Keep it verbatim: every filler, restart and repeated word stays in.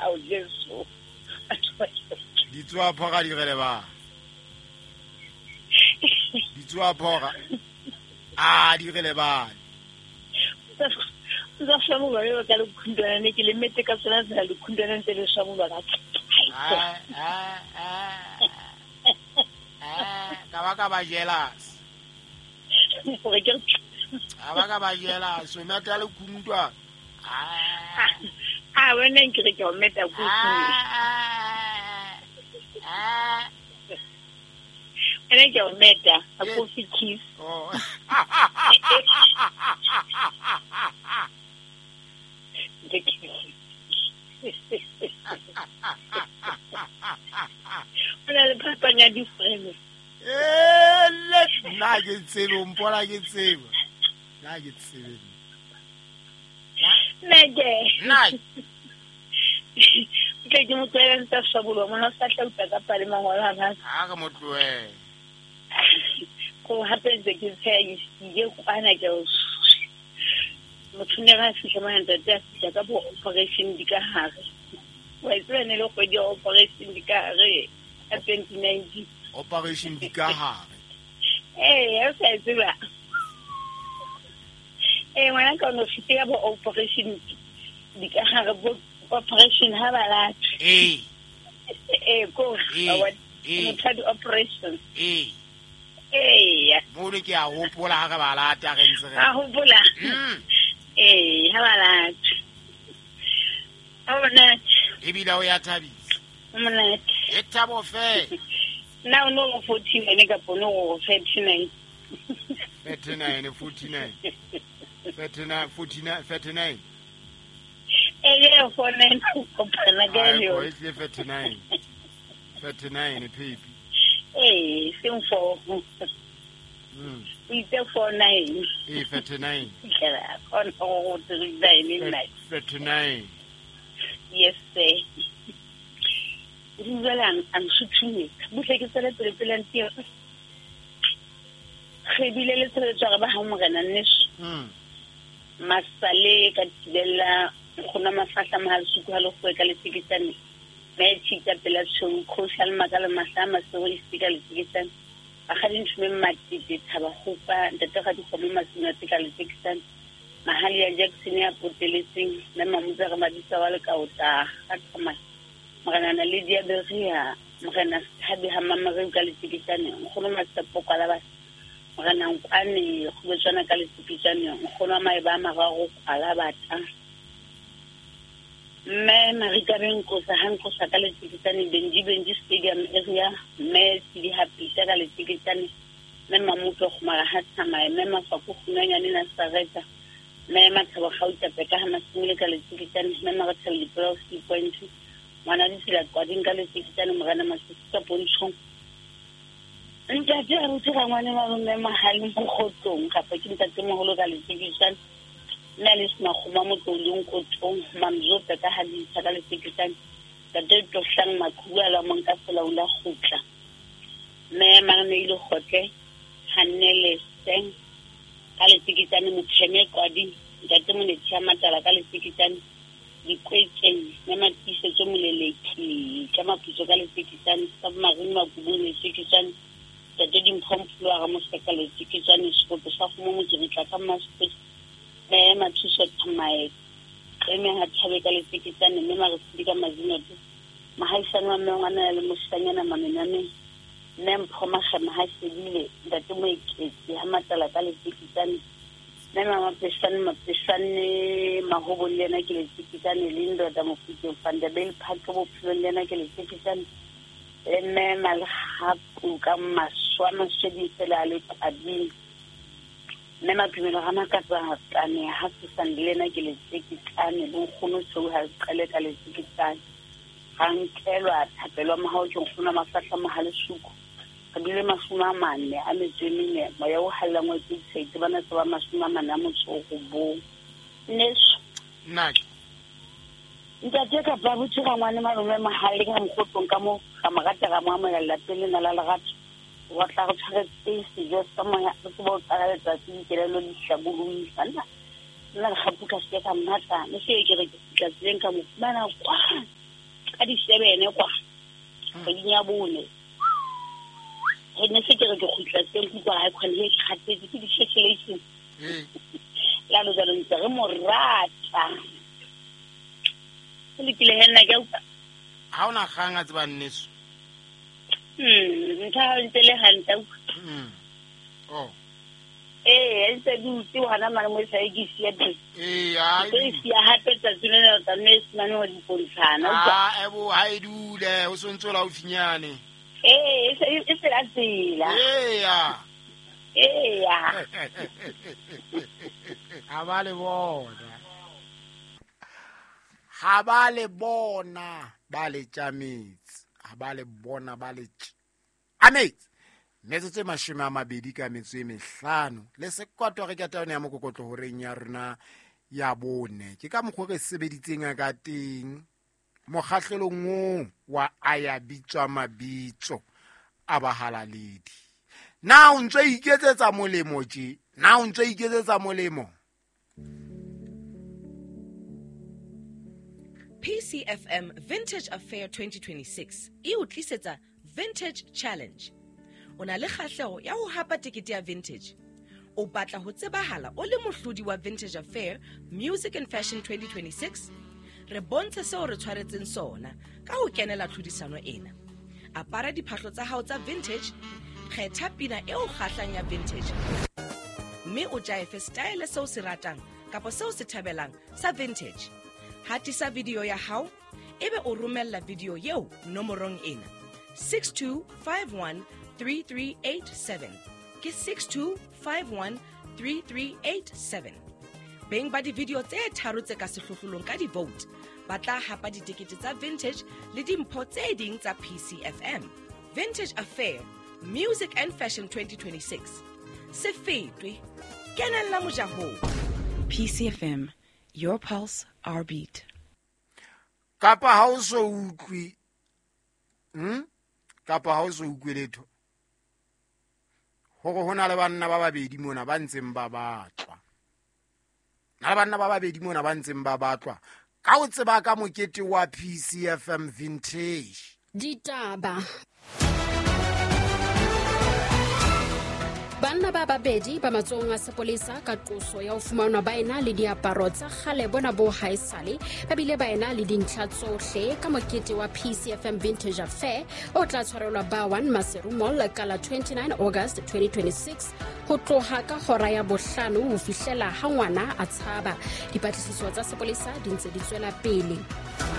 ao Jesu di tswa phoga di gele ba di tswa phoga a di gele ba za shamulo yo ka lukhundana ne ke le mete ka tsela za lukhundana ntse le shamulo ka ah ah ah ka ba ka ba jealous gore ke a ba ka ba jealous so meta le khundwa ah ah wena nkire ke o meta ku ah wena ke o meta a coffee kiss oh Ona le papanya di frame. Eh, let na ke tsebe mpola ke tsebe. Na ke tsebe. Nage. Na. Ke ke mo tsela nta shabulo mo no sa tla ka pale mangola ha. Ha ka motloe. Ko hape ze ke tsaya ye kwana ke o. Motho ne ga fihla mo nta tsa ka bo operation di ka hare. Wa tsene le go di operation di ka hare a twenty nineteen. Operation di ka hare. Eh, ya sa tseba. Eh, wana ka no fitia bo operation di ka hare bo operation ha bala. Eh. Eh, ko wa mo operation. Eh. Eh, mo le ke a hopola ha ka bala ta re ntse. A hopola. Mm. Eh, ha bala. Ona ebile o ya thabisa mona e thabo fe now no forty ne ka pono go thirty-nine thirty-nine forty-nine thirty-nine forty-nine thirty-nine eh for nine ko pana ga yo it's thirty-nine thirty-nine pipi eh sim for mm it's for nine eh thirty-nine kala on o thirty-nine thirty-nine yes sir Rizalan am shutuni butle ke tsela pele pele ntio khebile le tsela tswa ba ha mo kana nneso mm masale ka tibela gona mafahla mahal suku ha lo go ka le tsikitsane me tshika pela tshong social makala masama se go istika le tsikitsane ba ga dintshwe matite thaba gopa ntate ga di go mo masina tsika le tsikitsane mahali ya Jackson ya poteletseng le mamutsa ga madisa wa le ka ota ga tsama magana na le dia beria magana thabi ha mama re ka le tsikitsane go no matsapo kwa la ba magana nkwane go tswana ka le tsikitsane go no mai ba magago ala batla me marika ben ko sa han ko sa ka le tsikitsane benji benji stadium area me di happy ka le tsikitsane me mamuto go mara ha tsama me mafa go funanya ni na sareta me mathabo gauta pe ka ha masimile ka le tsikitsane me ma ga tsela di pro point mana di sila kwa dinga le tsikitsane mogana masisa pontsho nta ja ru tsara ngwane ma me mahali go gotsong ka pa ke ntate mogolo ka le tsikitsane nna le sna go ma motolong ko tsong mamzo pe ka ha di tsaka le tsikitsane ka de to hlang makhuwa la mon ka sela ula khutla me ma ne ile khotle hanele seng ka le tsikitsane mo tsheme kwa di ntate mo ne tshama tala ka le tsikitsane dikwetseng ya matisetso moleleki ka maputso ka le tsikitsane sa marini makubone tsikitsane tate dimphomphulo ga mo se ka le tsikitsane sekopo sa go mo motsiritla ka maspoti me mathuso thamae eme ha thabe ka le tsikitsane me ma re sedika mazino te mahaisane wa mengwa na le mosanyana mamenane ne mphoma ga mahasedile ntate mo eketse ha matala ka le tsikitsane ne mama pesane mapesane mahobo le na ke le tsikitsane le ndo da mo fitse Vanderbijl Park bo philo le na ke le tsikitsane eme mal hapu ka maswana shedi sela le adin ne ma pimelo ga makatsa tsane ha se sandile na ke le tsikitsane bo khono tso ha qale ka le tsikitsane hankelwa thapelwa mahao ke khona mafahla mahale suku kabile masuma mane a metswemine mo ya o halla ngwe tse bana tsa masuma mane a motso go bo neso nna nta teka ba butse ga ngwane malume mahale ga mkhotong ka mo ga magata ga mo ya la pele na la lagato wa tla go tshare space jo sa mo ya se bo tsara le tsa dikelelo di shabulu sana nna ga buka se ka mata ne se ke re ke tla tsenka mo bana kwa ka di seven kwa go dinya bone re ne se ke re ke khutla teng ku kwa ha khone ke khatsetse ke di circulation la lo tsalo ntse re morata le ke le henna ke utlwa ha ona khanga tseba nneso mm ntha ntse le hanta mm oh eh ntse dutse wana mane mo sa ikisi ya di eh ai ke si ya hape tsa tsena tsa nese mane wa di pontshana ah ebo ha idule o sontso la ufinyane eh e se se la tsela eh ya eh ya ha ba le bona ha ba le bona ba le tjametsi ha ba le bona ba le ametsi metso tse mashome a mabedi ka metso e mehlano le sekwato re ka taone ya mokokotlo horeng ya rena ya bone ke ka mokgwa re sebeditseng ka teng mokgahlelong wa aya bitswa mabitso a bahalaledi na o ntse iketsetsa molemo tje na o ntse iketsetsa molemo P C F M Vintage Affair twenty twenty-six e o tlisetsa Vintage Challenge. Ona le kgahlego ya ho hapa tikete ya Vintage. O batla ho tsebahala o le mohlodi wa Vintage Affair Music and Fashion twenty twenty-six. Re bontshe seo re tshwaretseng sona ka ho kenela tlhodisano ena. Apara diphahlo tsa hao tsa Vintage, kgetha pina e o kgahlang ya Vintage. Mme o jaife style seo se ratang kapa seo se thabelang sa Vintage. Hatisa video ya hao, ebe o romella video yeo nomorong ena six two five one three three eight seven ke six two five one three three eight seven. Beng ba di video tse tharo tse ka sehlohlolong ka di vote ba tla hapa ditekete tsa Vintage le dimpho tse ding tsa P C F M Vintage Affair Music and Fashion twenty twenty-six. Se fetwe kenella mojahong. P C F M, your pulse, our beat. Kapa ha o so utlwi hm kapa ha o so utlwi letho ho hona le banna ba babedi mona ba ntseng ba batlwa na le banna ba babedi mona ba ntseng ba batlwa ka o tseba ka mokete wa P C F M Vintage ditaba. Banna ba babedi ba matsong a sepolesa ka qoso ya ho fumanwa ba ena le diaparo tsa kgale bona bo haesale ba bile ba ena le dintlha tsohle ka mokete wa P C F M Vintage Affair o tla tshwarelwa ba one Maseru Mall ka la twenty-nine August twenty twenty-six ho tloha ka hora ya bohlano ho fihlela ha ngwana a tshaba. Dipatlisiso tsa sepolesa di ntse di tswela pele.